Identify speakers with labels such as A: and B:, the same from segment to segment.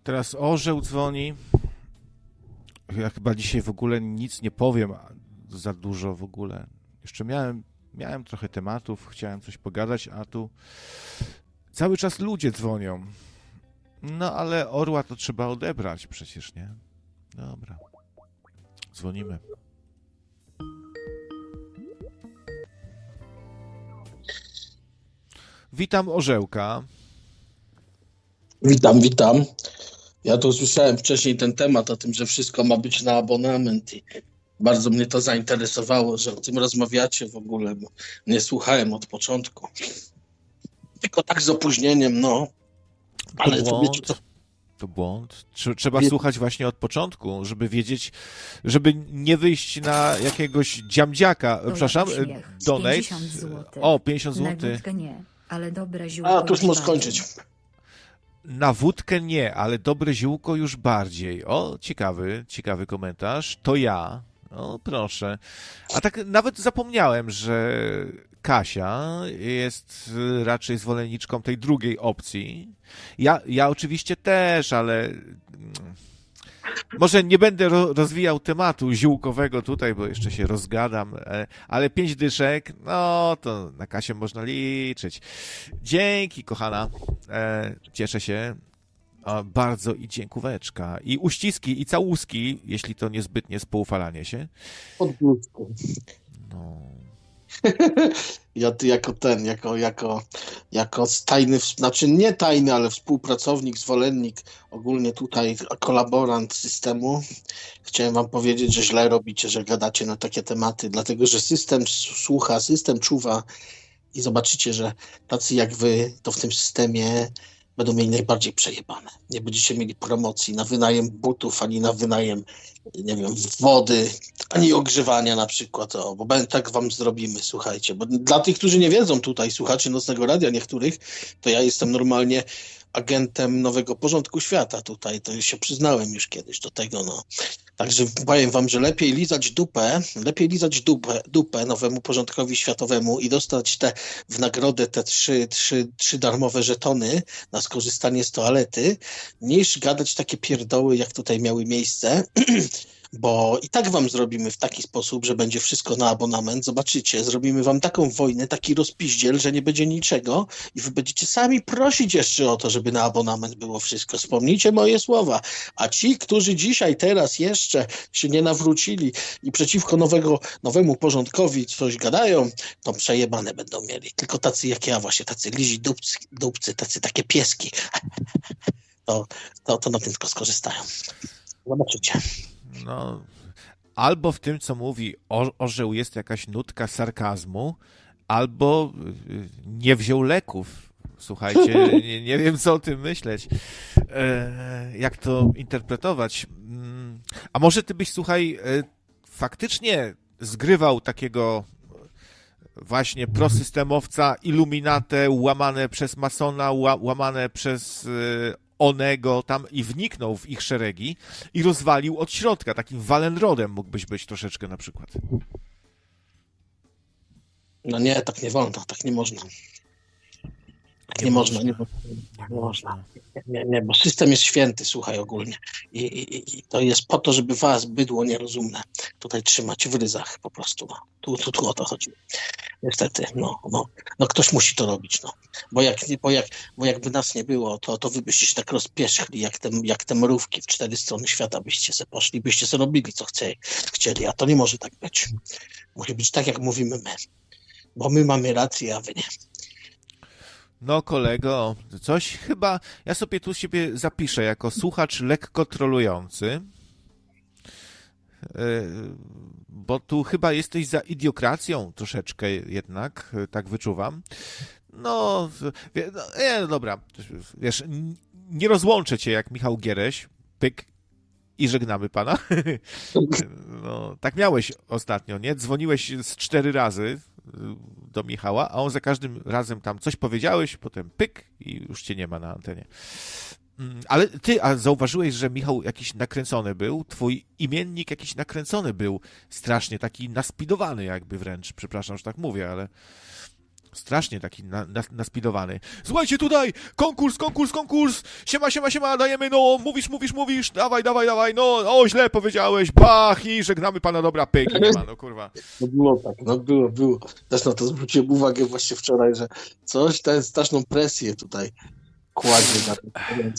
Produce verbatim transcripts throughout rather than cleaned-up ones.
A: Teraz orzeł dzwoni. Ja chyba dzisiaj w ogóle nic nie powiem za dużo w ogóle. Jeszcze miałem, miałem trochę tematów, chciałem coś pogadać, a tu cały czas ludzie dzwonią. No ale orła to trzeba odebrać przecież, nie? Dobra. Dzwonimy. Witam orzełka.
B: Witam, witam. Ja tu słyszałem wcześniej ten temat o tym, że wszystko ma być na abonament i bardzo mnie to zainteresowało, że o tym rozmawiacie w ogóle, bo nie słuchałem od początku. Tylko tak z opóźnieniem, no.
A: Ale to błąd. To... to błąd. Trzeba Wie... słuchać właśnie od początku, żeby wiedzieć, żeby nie wyjść na jakiegoś dziamdziaka. To Przepraszam, donate.
C: pięćdziesiąt złotych.
A: O, pięćdziesiąt złotych.
C: Nie, ale dobre ziółko.
B: A, tu już możesz skończyć.
A: Na wódkę nie, ale dobre ziółko już bardziej. O, ciekawy, ciekawy komentarz. To ja. O, proszę. A tak nawet zapomniałem, że Kasia jest raczej zwolenniczką tej drugiej opcji. Ja, ja oczywiście też, ale może nie będę rozwijał tematu ziółkowego tutaj, bo jeszcze się rozgadam, ale pięć dyszek, no to na Kasię można liczyć. Dzięki, kochana. Cieszę się bardzo i dziękóweczka. I uściski, i całuski, jeśli to niezbytnie spoufalanie się.
B: Podbudku.
A: No.
B: Ja ty jako ten, jako, jako, jako tajny, znaczy nie tajny, ale współpracownik, zwolennik, ogólnie tutaj kolaborant systemu, chciałem wam powiedzieć, że źle robicie, że gadacie na takie tematy, dlatego że system słucha, system czuwa i zobaczycie, że tacy jak wy, to w tym systemie będą mieli najbardziej przejebane. Nie będziecie mieli promocji na wynajem butów, ani na wynajem, nie wiem, wody, ani ogrzewania na przykład, o, bo tak wam zrobimy, słuchajcie. Bo dla tych, którzy nie wiedzą tutaj, słuchacie Nocnego Radia niektórych, to ja jestem normalnie agentem nowego porządku świata tutaj, to się przyznałem już kiedyś do tego, no. Także powiem wam, że lepiej lizać dupę, lepiej lizać dupę, dupę nowemu porządkowi światowemu i dostać te w nagrodę te trzy, trzy, trzy darmowe żetony na skorzystanie z toalety, niż gadać takie pierdoły, jak tutaj miały miejsce, bo i tak wam zrobimy w taki sposób, że będzie wszystko na abonament. Zobaczycie, zrobimy wam taką wojnę, taki rozpiździel, że nie będzie niczego i wy będziecie sami prosić jeszcze o to, żeby na abonament było wszystko. Wspomnijcie moje słowa. A ci, którzy dzisiaj, teraz jeszcze się nie nawrócili i przeciwko nowego, nowemu porządkowi coś gadają, to przejebane będą mieli. Tylko tacy jak ja właśnie, tacy lizi dupcy, dupcy, tacy takie pieski, to, to, to na tym tylko skorzystają. Zobaczycie.
A: No, albo w tym, co mówi orzeł, jest jakaś nutka sarkazmu, albo nie wziął leków. Słuchajcie, nie, nie wiem, co o tym myśleć. E, jak to interpretować. A może ty byś, słuchaj, faktycznie zgrywał takiego właśnie prosystemowca, iluminatę, łamane przez masona, łamane przez Onego tam i wniknął w ich szeregi i rozwalił od środka. Takim Wallenrodem mógłbyś być troszeczkę na przykład.
B: No nie, tak nie wolno, tak nie można. Tak nie, nie można, można, nie, nie można. Nie, nie, bo system jest święty, słuchaj, ogólnie. I, i, I to jest po to, żeby was, bydło nierozumne, tutaj trzymać w ryzach po prostu. No. Tu, tu, tu o to chodzi. Niestety, no, no, no ktoś musi to robić, no. Bo, jak, bo, jak, bo jakby nas nie było, to, to wy byście się tak rozpierzchli, jak te, jak te mrówki w cztery strony świata byście se poszli, byście se robili, co chce, chcieli, a to nie może tak być. Musi być tak, jak mówimy my. Bo my mamy rację, a wy nie.
A: No kolego, coś chyba, ja sobie tu siebie zapiszę jako słuchacz lekko trolujący, bo tu chyba jesteś za idiokracją troszeczkę jednak, tak wyczuwam. No, nie, dobra, wiesz, nie rozłączę cię jak Michał Giereś, pyk i żegnamy pana. No, tak miałeś ostatnio, nie? Dzwoniłeś z cztery razy do Michała, a on za każdym razem tam coś powiedziałeś, potem pyk i już cię nie ma na antenie. Ale ty, a zauważyłeś, że Michał jakiś nakręcony był? Twój imiennik jakiś nakręcony był strasznie, taki naspidowany jakby wręcz. Przepraszam, że tak mówię, ale Strasznie taki na, na, naspidowany. Słuchajcie tutaj, konkurs, konkurs, konkurs, siema, siema, siema, dajemy, no, mówisz, mówisz, mówisz, dawaj, dawaj, dawaj, no, o, źle powiedziałeś, bach, i żegnamy pana, dobra, pyk, nie ma, no kurwa.
B: No było tak, no było, było. Też na to zwróciłem uwagę właśnie wczoraj, że coś, ten straszną presję tutaj kładzie na ten.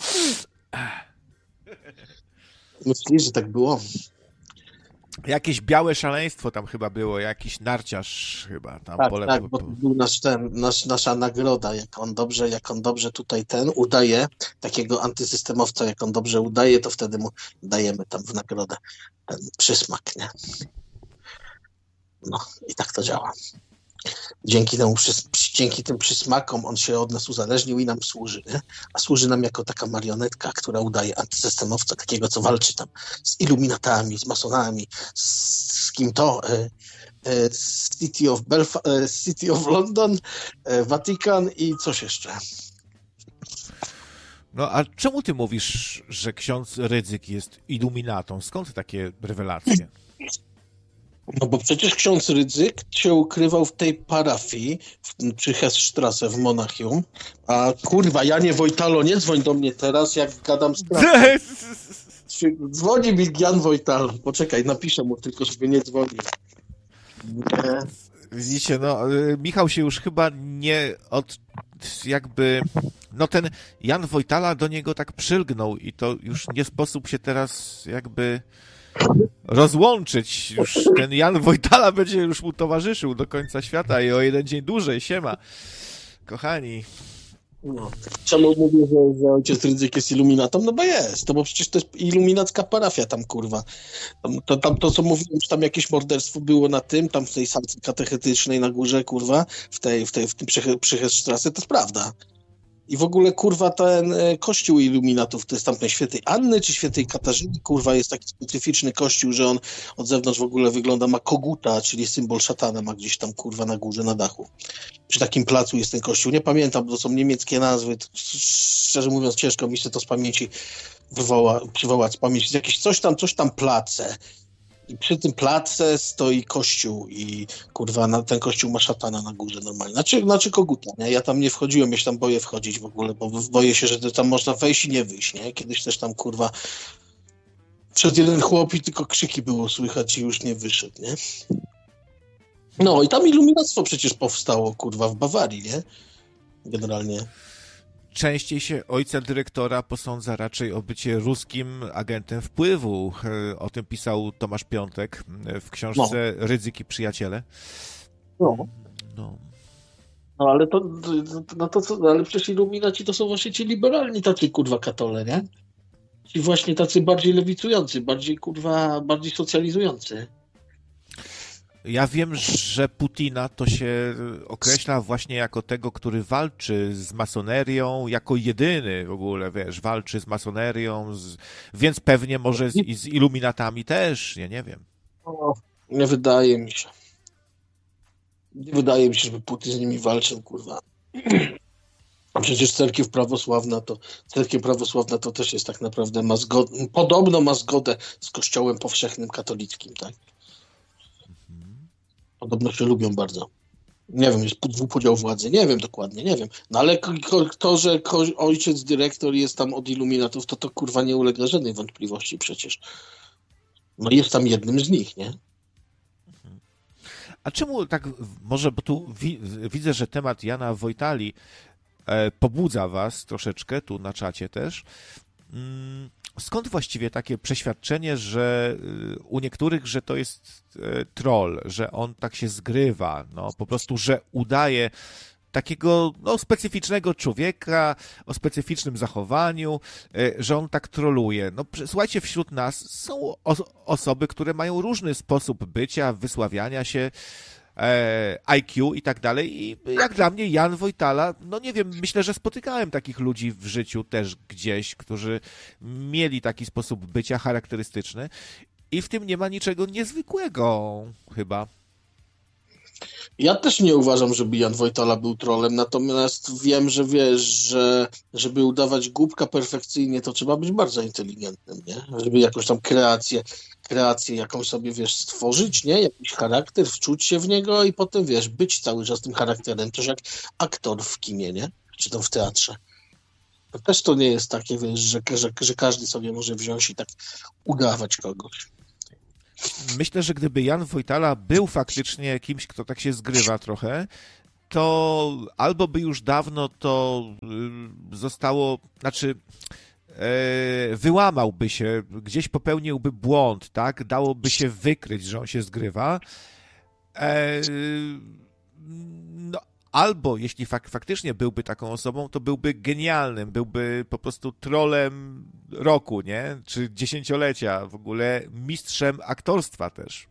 B: Myślisz, że tak było?
A: Jakieś białe szaleństwo tam chyba było, jakiś narciarz chyba tam
B: Tak,
A: pole...
B: tak, bo to był nasz ten, nasz, nasza nagroda, jak on dobrze, jak on dobrze tutaj ten udaje, takiego antysystemowca, jak on dobrze udaje, to wtedy mu dajemy tam w nagrodę ten przysmak, nie? No i tak to działa. Dzięki temu, dzięki tym przysmakom on się od nas uzależnił i nam służy, nie? A służy nam jako taka marionetka, która udaje antysystemowca, takiego, co walczy tam z iluminatami, z masonami, z, z kim to... Y City of Belfast, City of London, Watykan i coś jeszcze.
A: No a czemu ty mówisz, że ksiądz Rydzyk jest iluminatą? Skąd takie rewelacje?
B: No bo przecież ksiądz Rydzyk się ukrywał w tej parafii w, przy Hessstrasse w Monachium, a kurwa, Janie Wojtalo, nie dzwoń do mnie teraz, jak gadam z prawdą. Dzwoni mi Jan Wojtalo. Poczekaj, napiszę mu tylko, żeby nie dzwonił. Nie.
A: Widzicie, no, Michał się już chyba nie od, jakby, no ten Jan Wojtala do niego tak przylgnął i to już nie sposób się teraz jakby rozłączyć. Już ten Jan Wojtala będzie już mu towarzyszył do końca świata i o jeden dzień dłużej. Siema, kochani.
B: No. Czemu mówię, że, że ojciec Rydzyk jest iluminatą? No bo jest, to bo przecież to jest iluminacka parafia tam, kurwa. Tam to, tam, to co mówiłem, że tam jakieś morderstwo było na tym, tam w tej salce katechetycznej na górze, kurwa, w tej, w tej, w tym przy Hessstrasse, to jest prawda. I w ogóle, kurwa, ten kościół iluminatów, to jest tamtej świętej Anny czy świętej Katarzyny, kurwa, jest taki specyficzny kościół, że on od zewnątrz w ogóle wygląda, ma koguta, czyli symbol szatana, ma gdzieś tam, kurwa, na górze, na dachu. Przy takim placu jest ten kościół. Nie pamiętam, bo to są niemieckie nazwy. Szczerze mówiąc, ciężko mi się to z pamięci wywoła, przywołać z pamięci. Jakieś coś tam, coś tam place. I przy tym place stoi kościół i kurwa, na, ten kościół ma szatana na górze normalnie. Znaczy, znaczy koguta, nie? Ja tam nie wchodziłem, ja się tam boję wchodzić w ogóle, bo boję się, że tam można wejść i nie wyjść, nie? Kiedyś też tam, kurwa, przed jeden chłop i tylko krzyki było słychać i już nie wyszedł, nie? No i tam iluminactwo przecież powstało, kurwa, w Bawarii, nie? Generalnie.
A: Częściej się ojca dyrektora posądza raczej o bycie ruskim agentem wpływu. O tym pisał Tomasz Piątek w książce no. Rydzyk i przyjaciele.
B: No.
A: No.
B: No ale to, no to co, ale przecież iluminaci to są właśnie ci liberalni tacy, kurwa, katole, nie? Ci właśnie tacy bardziej lewicujący, bardziej, kurwa, bardziej socjalizujący.
A: Ja wiem, że Putina to się określa właśnie jako tego, który walczy z masonerią, jako jedyny w ogóle, wiesz, walczy z masonerią, z... więc pewnie może z, i z iluminatami też, ja nie wiem.
B: O, nie wydaje mi się. Nie wydaje mi się, żeby Putin z nimi walczył, kurwa. A przecież cerkiew prawosławna to, cerkiew prawosławna to też jest tak naprawdę, ma zgodę, podobno ma zgodę z Kościołem powszechnym katolickim, tak? Podobno się lubią bardzo. Nie wiem, jest dwupodział władzy, nie wiem dokładnie, nie wiem. No ale to, że ojciec dyrektor jest tam od iluminatów, to to kurwa nie ulega żadnej wątpliwości przecież. No jest tam jednym z nich, nie?
A: A czemu tak, może, bo tu wi widzę, że temat Jana Wojtali e, pobudza was troszeczkę, tu na czacie też. Mm. Skąd właściwie takie przeświadczenie, że u niektórych, że to jest troll, że on tak się zgrywa, no po prostu, że udaje takiego no, specyficznego człowieka o specyficznym zachowaniu, że on tak troluje. No słuchajcie, wśród nas są os osoby, które mają różny sposób bycia, wysławiania się, I Q i tak dalej. I jak dla mnie Jan Wojtala, no nie wiem, myślę, że spotykałem takich ludzi w życiu też gdzieś, którzy mieli taki sposób bycia charakterystyczny i w tym nie ma niczego niezwykłego chyba.
B: Ja też nie uważam, żeby Jan Wojtala był trolem, natomiast wiem, że wiesz, że żeby udawać głupka perfekcyjnie, to trzeba być bardzo inteligentnym, nie? Żeby jakąś tam kreację, kreację jakąś sobie, wiesz, stworzyć, nie? Jakiś charakter, wczuć się w niego i potem, wiesz, być cały czas tym charakterem, też jak aktor w kinie, nie? Czy to w teatrze. To też to nie jest takie, wiesz, że, że, że każdy sobie może wziąć i tak udawać kogoś.
A: Myślę, że gdyby Jan Wojtala był faktycznie kimś, kto tak się zgrywa trochę, to albo by już dawno to y, zostało, znaczy e, wyłamałby się, gdzieś popełniłby błąd, tak? Dałoby się wykryć, że on się zgrywa. E, no, albo jeśli fak- faktycznie byłby taką osobą, to byłby genialnym, byłby po prostu trolem roku, nie? Czy dziesięciolecia, w ogóle mistrzem aktorstwa też.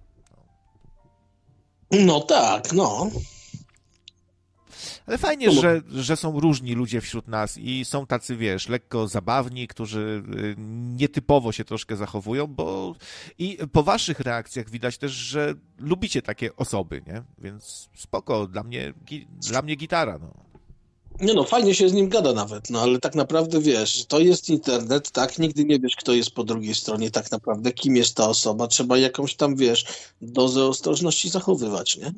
B: No tak, no.
A: Ale fajnie, że, że są różni ludzie wśród nas i są tacy, wiesz, lekko zabawni, którzy y, nietypowo się troszkę zachowują, bo i po waszych reakcjach widać też, że lubicie takie osoby, nie? Więc spoko, dla mnie, gi, dla mnie gitara, no.
B: Nie no, fajnie się z nim gada nawet, no ale tak naprawdę wiesz, to jest internet, tak? Nigdy nie wiesz, kto jest po drugiej stronie tak naprawdę, kim jest ta osoba, trzeba jakąś tam, wiesz, dozę ostrożności zachowywać, nie?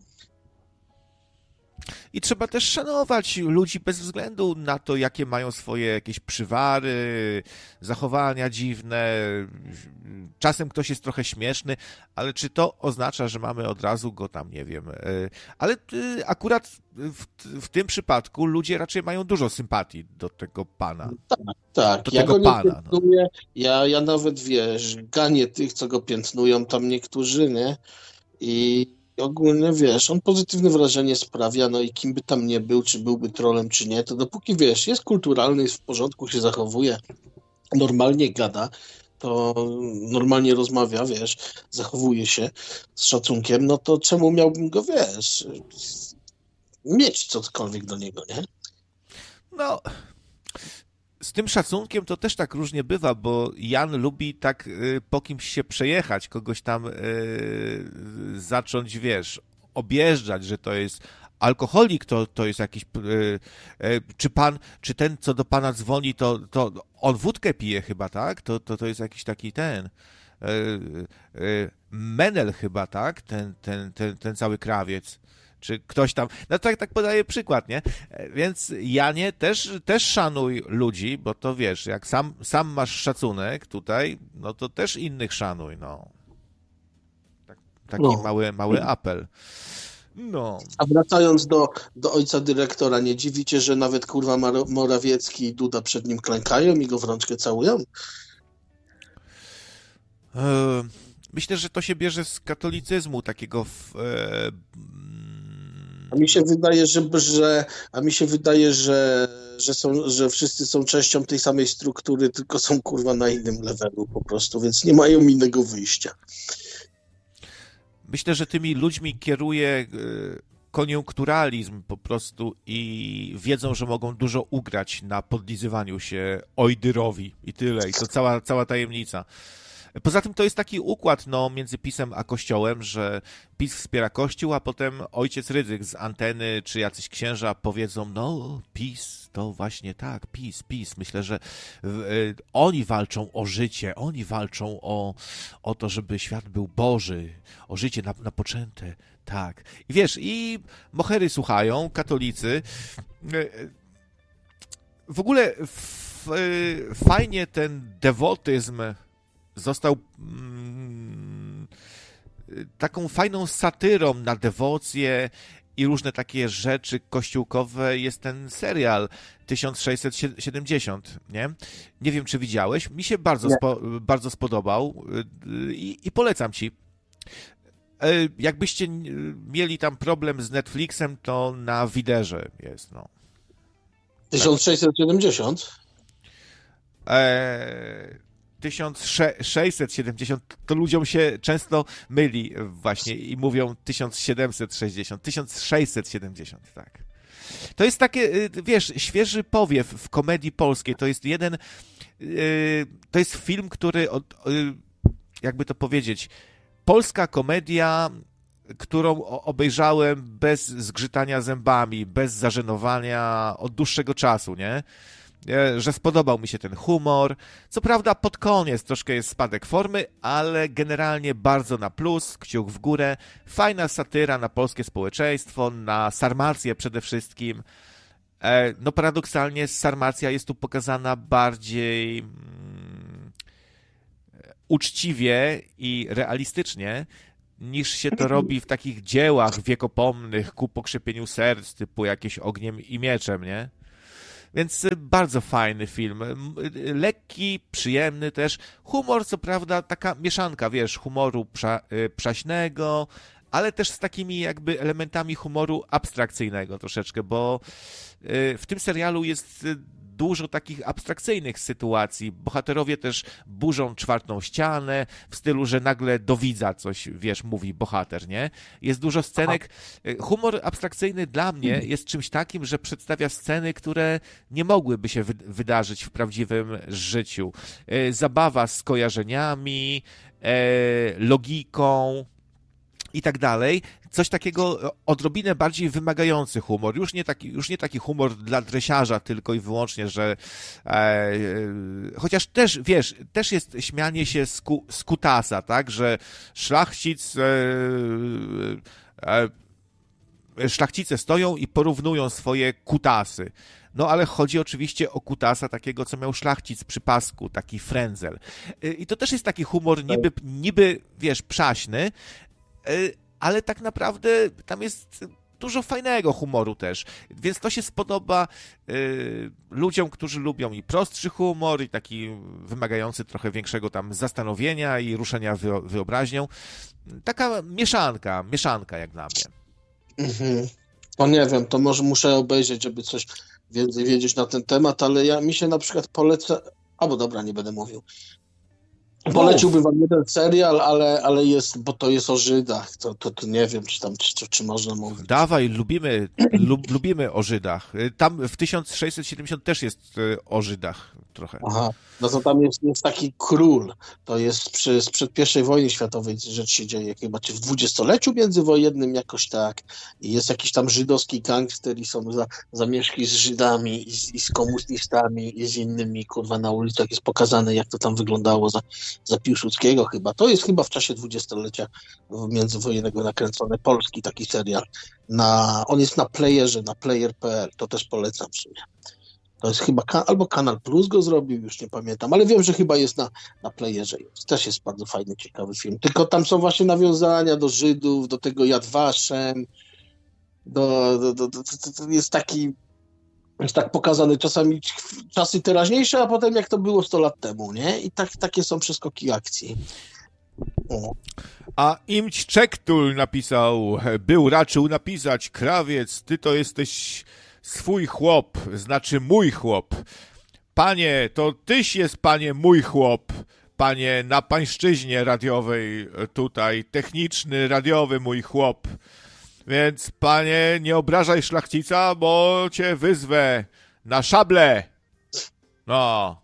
A: I trzeba też szanować ludzi bez względu na to, jakie mają swoje jakieś przywary, zachowania dziwne. Czasem ktoś jest trochę śmieszny, ale czy to oznacza, że mamy od razu go tam, nie wiem. Ale akurat w, w tym przypadku ludzie raczej mają dużo sympatii do tego pana.
B: Tak, tak.
A: Do
B: Ja
A: tego
B: go nie
A: pana. No.
B: piętnuję, ja, ja nawet, wiesz, ganię tych, co go piętnują, tam niektórzy, nie? I ogólnie, wiesz, on pozytywne wrażenie sprawia, no i kim by tam nie był, czy byłby trolem, czy nie, to dopóki, wiesz, jest kulturalny, jest w porządku, się zachowuje, normalnie gada, to normalnie rozmawia, wiesz, zachowuje się z szacunkiem, no to czemu miałbym go, wiesz, mieć cokolwiek do niego, nie?
A: No, z tym szacunkiem to też tak różnie bywa, bo Jan lubi tak y, po kimś się przejechać, kogoś tam y, zacząć, wiesz, objeżdżać, że to jest alkoholik, to, to jest jakiś... Y, y, czy pan, czy ten, co do pana dzwoni, to, to on wódkę pije chyba, tak? To, to, to jest jakiś taki ten... Y, y, Menel chyba, tak? Ten, ten, ten, ten cały krawiec. Czy ktoś tam, no tak, tak podaję przykład, nie? Więc Janie, też, też szanuj ludzi, bo to wiesz, jak sam, sam masz szacunek tutaj, no to też innych szanuj, no. Tak, taki
B: No.
A: mały, mały apel. No.
B: A wracając do, do ojca dyrektora, nie dziwicie, że nawet kurwa Mar- Morawiecki i Duda przed nim klękają i go w rączkę całują?
A: E, myślę, że to się bierze z katolicyzmu takiego w, e,
B: A mi się wydaje, że, że a mi się wydaje, że, że, są, że wszyscy są częścią tej samej struktury, tylko są kurwa na innym levelu po prostu, więc nie mają innego wyjścia.
A: Myślę, że tymi ludźmi kieruje koniunkturalizm po prostu i wiedzą, że mogą dużo ugrać na podlizywaniu się Ojdyrowi i tyle. I to cała, cała tajemnica. Poza tym to jest taki układ no, między PiS-em a Kościołem, że PiS wspiera Kościół, a potem ojciec Rydzyk z anteny czy jacyś księża powiedzą, no PiS to właśnie tak, PiS, PiS. Myślę, że y, oni walczą o życie, oni walczą o, o to, żeby świat był Boży, o życie na, napoczęte, tak. I wiesz, i mohery słuchają, katolicy. Y, w ogóle f, y, fajnie ten dewotyzm został mm, taką fajną satyrą na dewocję i różne takie rzeczy kościółkowe jest ten serial tysiąc sześćset siedemdziesiąt, nie? Nie wiem, czy widziałeś. Mi się bardzo, spo, bardzo spodobał i, i polecam ci. Jakbyście mieli tam problem z Netflixem, to na Widerze jest, no.
B: tysiąc sześćset siedemdziesiąt?
A: Eee... tysiąc sześćset siedemdziesiąt, to ludziom się często myli właśnie i mówią tysiąc siedemset sześćdziesiąt, tysiąc sześćset siedemdziesiąt, tak. To jest takie, wiesz, świeży powiew w komedii polskiej. To jest jeden, to jest film, który, jakby to powiedzieć, polska komedia którą obejrzałem bez zgrzytania zębami, bez zażenowania od dłuższego czasu, nie? Że spodobał mi się ten humor. Co prawda pod koniec troszkę jest spadek formy, ale generalnie bardzo na plus, kciuk w górę. Fajna satyra na polskie społeczeństwo, na Sarmację przede wszystkim. No paradoksalnie Sarmacja jest tu pokazana bardziej mm, uczciwie i realistycznie, niż się to robi w takich dziełach wiekopomnych ku pokrzepieniu serc, typu jakieś Ogniem i Mieczem, nie? Więc bardzo fajny film. Lekki, przyjemny też. Humor, co prawda, taka mieszanka, wiesz, humoru prza, przaśnego, ale też z takimi jakby elementami humoru abstrakcyjnego troszeczkę, bo w tym serialu jest dużo takich abstrakcyjnych sytuacji. Bohaterowie też burzą czwartą ścianę w stylu, że nagle do widza coś, wiesz, mówi bohater, nie? Jest dużo scenek. Aha. Humor abstrakcyjny dla mnie jest czymś takim, że przedstawia sceny, które nie mogłyby się wy- wydarzyć w prawdziwym życiu. Zabawa z skojarzeniami, logiką i tak dalej. Coś takiego odrobinę bardziej wymagający humor. Już nie taki, już nie taki humor dla dresiarza tylko i wyłącznie, że e, e, chociaż też, wiesz, też jest śmianie się z, ku, z kutasa, tak, że szlachcic e, e, szlachcice stoją i porównują swoje kutasy. No ale chodzi oczywiście o kutasa takiego, co miał szlachcic przy pasku, taki frędzel. I to też jest taki humor niby, niby wiesz, przaśny, ale tak naprawdę tam jest dużo fajnego humoru też, więc to się spodoba y, ludziom, którzy lubią i prostszy humor, i taki wymagający trochę większego tam zastanowienia i ruszenia wyo- wyobraźnią. Taka mieszanka, mieszanka jak dla mnie.
B: Mhm. No nie wiem, to może muszę obejrzeć, żeby coś więcej wiedzieć na ten temat, ale ja mi się na przykład poleca... Albo dobra, nie będę mówił. Poleciłbym wam jeden serial, ale, ale jest, bo to jest o Żydach, to, to, to nie wiem, czy tam, czy, czy można mówić.
A: Dawaj, lubimy, lub, lubimy o Żydach. Tam w tysiąc sześćset siedemdziesiąt też jest o Żydach trochę.
B: Aha, no to tam jest, jest taki król, to jest przy, sprzed pierwszej wojny światowej rzecz się dzieje, chyba czy w dwudziestoleciu międzywojennym jakoś tak, i jest jakiś tam żydowski gangster i są za, zamieszki z Żydami i z, i z komunistami i z innymi, kurwa, na ulicach jest pokazane, jak to tam wyglądało za, za Piłsudskiego chyba. To jest chyba w czasie dwudziestolecia międzywojennego nakręcony polski taki serial. Na, on jest na playerze, na player kropka p l, to też polecam w sumie. To jest chyba, albo Kanal Plus go zrobił, już nie pamiętam, ale wiem, że chyba jest na, na playerze. Też jest bardzo fajny, ciekawy film. Tylko tam są właśnie nawiązania do Żydów, do tego Yad Vashem, do, do, do, do, to jest taki, jest tak pokazany czasami czasy teraźniejsze, a potem jak to było sto lat temu, nie? I tak, takie są przeskoki akcji. O.
A: A Imć Czektul napisał, był raczył napisać, krawiec, ty to jesteś swój chłop, znaczy mój chłop. Panie, to tyś jest, panie, mój chłop. Panie, na pańszczyźnie radiowej tutaj, techniczny, radiowy mój chłop. Więc, panie, nie obrażaj szlachcica, bo cię wyzwę na szable. No.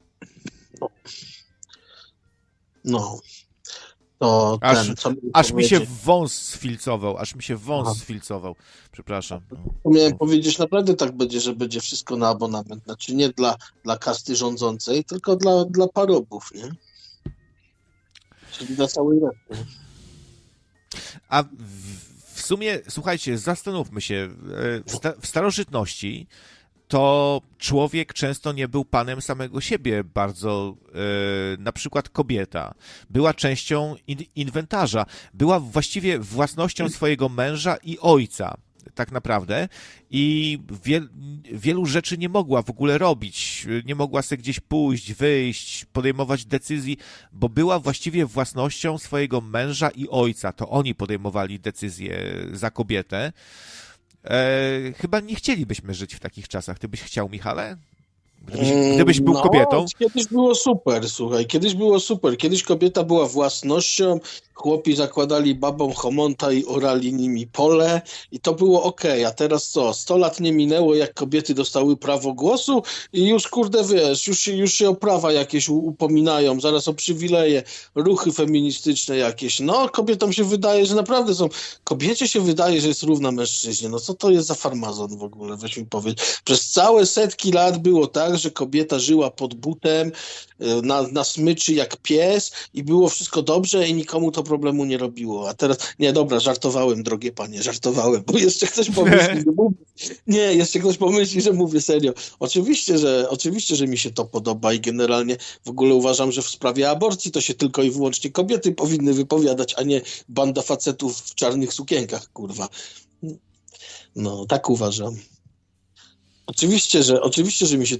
B: No. To
A: aż
B: ten, co
A: aż mi się wąs sfilcował, aż mi się wąs
B: Aha.
A: sfilcował. Przepraszam.
B: To miałem powiedzieć, naprawdę tak będzie, że będzie wszystko na abonament. Znaczy nie dla, dla kasty rządzącej, tylko dla, dla parobów, nie? Czyli dla całej reszty.
A: A w, w sumie, słuchajcie, zastanówmy się, w, sta, w starożytności to człowiek często nie był panem samego siebie bardzo, e, na przykład kobieta była częścią in, inwentarza, była właściwie własnością swojego męża i ojca, tak naprawdę, i wiel, wielu rzeczy nie mogła w ogóle robić, nie mogła sobie gdzieś pójść, wyjść, podejmować decyzji, bo była właściwie własnością swojego męża i ojca, to oni podejmowali decyzje za kobietę. E, chyba nie chcielibyśmy żyć w takich czasach. Ty byś chciał, Michale? Gdybyś,
B: Mm,
A: żebyś był
B: no,
A: kobietą?
B: Kiedyś było super, słuchaj, kiedyś było super. Kiedyś kobieta była własnością, chłopi zakładali babom homonta i orali nimi pole i to było okej, a teraz co? Sto lat nie minęło, jak kobiety dostały prawo głosu i już, kurde, wiesz, już się, już się o prawa jakieś u- upominają, zaraz o przywileje, ruchy feministyczne jakieś. No, kobietom się wydaje, że naprawdę są... Kobiecie się wydaje, że jest równa mężczyźnie. No co to jest za farmazon w ogóle? Weź mi powiedz. Przez całe setki lat było tak, że kobieta żyła pod butem, y, na, na smyczy jak pies i było wszystko dobrze i nikomu to problemu nie robiło. A teraz, nie, dobra, żartowałem, drogie panie, żartowałem, bo jeszcze ktoś pomyśli, że mówię, nie, jeszcze ktoś pomyśli, że mówię serio. Oczywiście, że oczywiście, że mi się to podoba i generalnie w ogóle uważam, że w sprawie aborcji to się tylko i wyłącznie kobiety powinny wypowiadać, a nie banda facetów w czarnych sukienkach, kurwa. No, tak uważam. Oczywiście, że oczywiście, że mi się